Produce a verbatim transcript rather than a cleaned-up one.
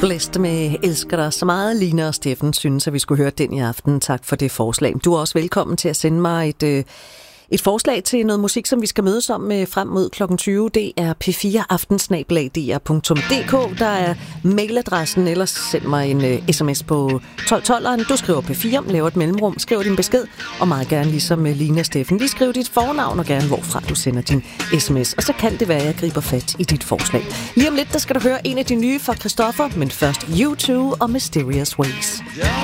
Blæst med Elsker dig så meget. Line og Steffen synes, at vi skulle høre den i aften. Tak for det forslag. Du er også velkommen til at sende mig et, øh, et forslag til noget musik, som vi skal mødes om med frem mod klokken tyve. Det er p fire aften snabel-a d r punktum d k. Der er mailadressen. Ellers send mig en øh, sms på tolv tolv. Du skriver P fire, laver et mellemrum, skriver din besked, og meget gerne ligesom med Line og Steffen. Lige skriv dit fornavn og gerne hvorfra du sender din sms. Og så kan det være, at jeg griber fat i dit forslag. Lige om lidt, der skal du høre en af de nye fra Christoffer, men først U to og Mysterious Ways.